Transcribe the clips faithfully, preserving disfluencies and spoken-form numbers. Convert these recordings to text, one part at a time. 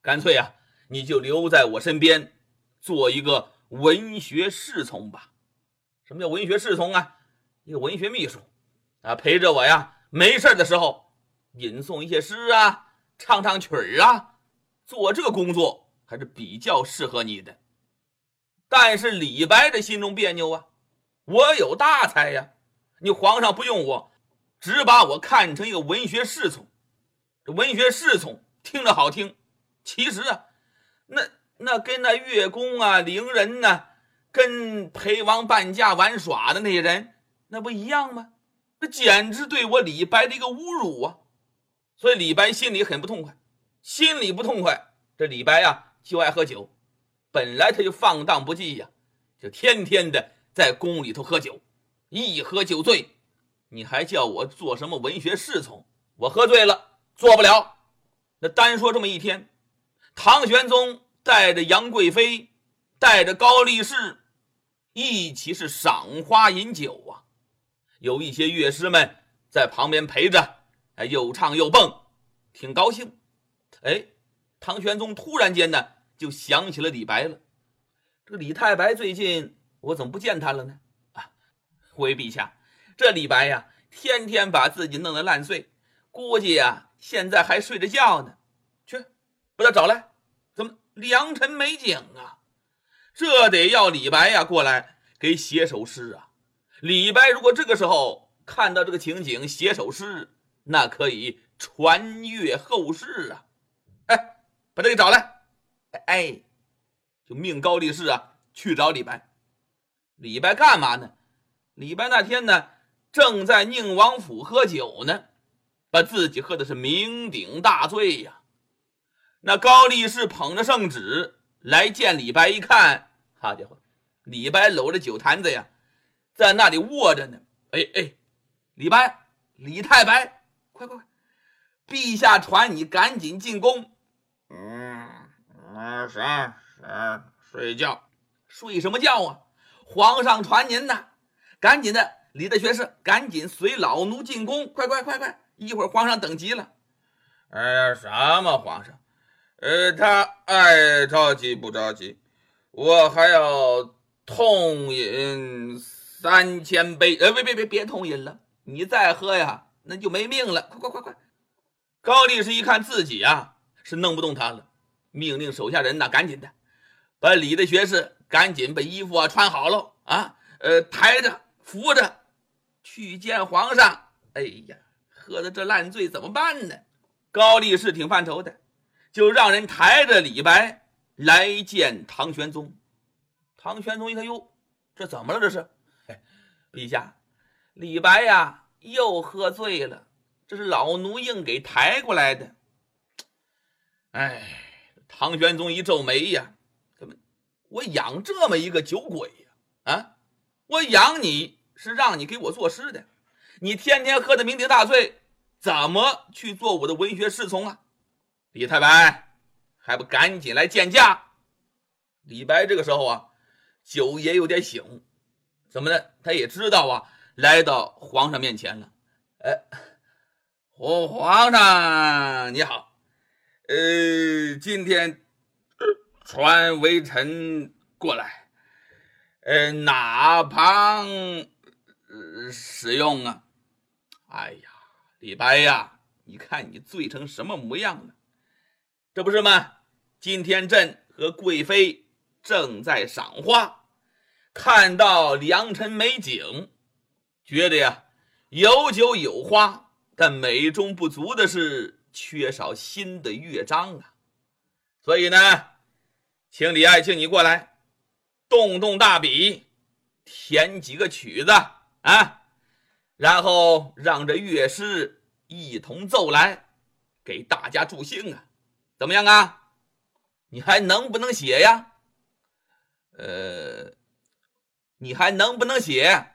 干脆啊，你就留在我身边，做一个文学侍从吧。什么叫文学侍从啊？一个文学秘书啊，陪着我呀，没事的时候吟诵一些诗啊，唱唱曲儿啊，做这个工作还是比较适合你的。但是李白这心中别扭啊，我有大才呀，你皇上不用我，只把我看成一个文学侍从。这文学侍从听着好听，其实啊，那那跟那乐工啊、伶人呐、啊，跟陪王伴驾玩耍的那些人，那不一样吗？这简直对我李白的一个侮辱啊！所以李白心里很不痛快，心里不痛快。这李白啊，就爱喝酒，本来他就放荡不羁呀、啊，就天天的在宫里头喝酒，一喝酒醉，你还叫我做什么文学侍从？我喝醉了，做不了。那单说这么一天，唐玄宗带着杨贵妃，带着高力士，一起是赏花饮酒啊。有一些乐师们在旁边陪着，哎，又唱又蹦，挺高兴。哎，唐玄宗突然间呢，就想起了李白了。这个李太白最近我怎么不见他了呢？啊，回位陛下，这李白呀，天天把自己弄得烂醉，估计呀，现在还睡着觉呢。去，把他找来。怎么良辰美景啊？这得要李白呀过来给写首诗啊。李白如果这个时候看到这个情景写首诗，那可以传阅后世啊。哎，把他给找来。哎，就命高力士啊去找李白。李白干嘛呢？李白那天呢正在宁王府喝酒呢，把自己喝的是酩酊大醉呀。那高力士捧着圣旨来见李白，一看，好家伙，李白搂着酒坛子呀，在那里卧着呢。哎哎，李白，李太白，快快快，陛下传你赶紧进宫。嗯，啊，啥啥睡觉？睡什么觉啊？皇上传您呐，赶紧的，李大学士，赶紧随老奴进宫，快快快快，一会儿皇上等急了。哎呀，什么皇上？呃，他爱着急不着急，我还要痛饮三千杯。呃，别别别别痛饮了，你再喝呀，那就没命了。快快快快！高力士一看自己啊是弄不动他了，命令手下人呐，赶紧的把李的学士赶紧把衣服啊穿好了啊，呃，抬着扶着去见皇上。哎呀，喝的这烂醉怎么办呢？高力士挺犯愁的，就让人抬着李白来见唐玄宗。唐玄宗一看，哟，这怎么了这是？哎，陛下，李白呀又喝醉了，这是老奴硬给抬过来的。哎，唐玄宗一皱眉呀，怎么我养这么一个酒鬼呀？啊，我养你是让你给我作诗的，你天天喝的酩酊大醉，怎么去做我的文学侍从啊？李太白，还不赶紧来见驾？李白这个时候啊，酒也有点醒，怎么呢？他也知道啊，来到皇上面前了。哎，皇皇上你好，呃，今天传微臣过来，呃，哪旁呃使用啊？哎呀，李白呀，你看你醉成什么模样了？这不是吗？今天朕和贵妃正在赏花，看到良辰美景，觉得呀有酒有花，但美中不足的是缺少新的乐章啊。所以呢，请李爱卿你过来动动大笔，填几个曲子啊，然后让这乐师一同奏来，给大家助兴啊。怎么样啊？你还能不能写呀？呃，你还能不能写？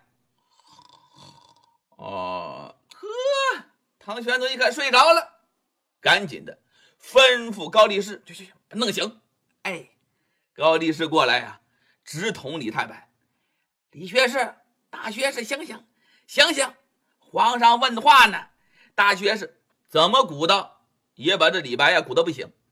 哦，呵，唐玄宗一看睡着了，赶紧的吩咐高力士去去去弄醒。哎，高力士过来呀、啊，直捅李太白。李学士，大学士，醒醒醒醒，皇上问话呢。大学士怎么鼓捣也把这李白呀鼓捣不醒。